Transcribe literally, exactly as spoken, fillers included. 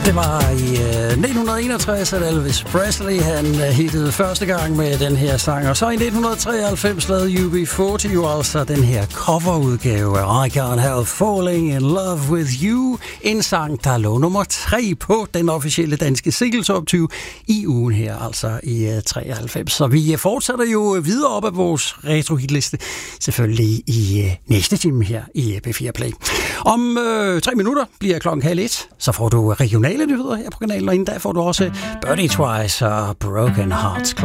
Det var i øh, nitten enogtres, at Elvis Presley han øh, hittede første gang med den her sang. Og så i nitten treoghalvfems lavede U B fyrre jo altså den her coverudgave af I Can't Help Falling in Love with You. En sang, der lå nummer tre på den officielle danske single top tyve i ugen her, altså i øh, treoghalvfems. Så vi øh, fortsætter jo videre op af vores retro-hitliste, selvfølgelig i øh, næste time her i B fire Play. Om øh, tre minutter bliver klokken halv et, så får du regionale nyheder her på kanalen, og inden da får du også Birdie Twice og Broken Hearts Club.